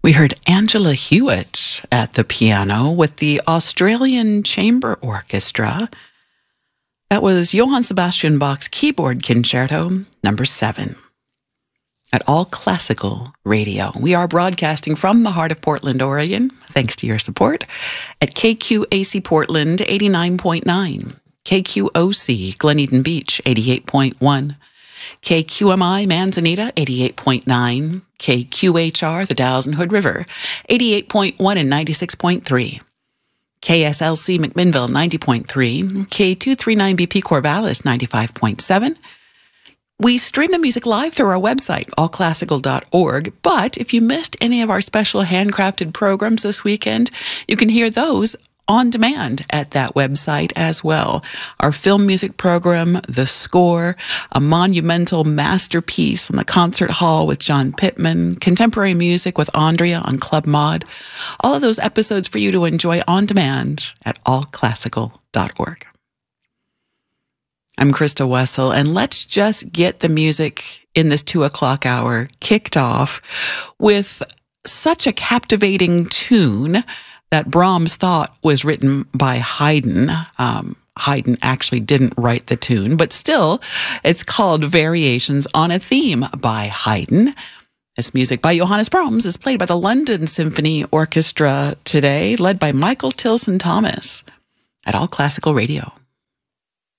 We heard Angela Hewitt at the piano with the Australian Chamber Orchestra. That was Johann Sebastian Bach's Keyboard Concerto number 7 at All Classical Radio. We are broadcasting from the heart of Portland, Oregon, thanks to your support, at KQAC Portland 89.9, KQOC Glen Eden Beach 88.1, KQMI Manzanita 88.9, KQHR the Dalles and Hood River 88.1 and 96.3, KSLC McMinnville 90.3, K239BP Corvallis 95.7. We stream the music live through our website, allclassical.org, but if you missed any of our special handcrafted programs this weekend, you can hear those on demand at that website as well. Our film music program, The Score, a monumental masterpiece in the concert hall with John Pittman, contemporary music with Andrea on Club Mod. All of those episodes for you to enjoy on demand at allclassical.org. I'm Krista Wessel, and let's just get the music in this 2 o'clock hour kicked off with such a captivating tune that Brahms thought was written by Haydn. Haydn actually didn't write the tune, but still, it's called Variations on a Theme by Haydn. This music by Johannes Brahms is played by the London Symphony Orchestra today, led by Michael Tilson Thomas at All Classical Radio.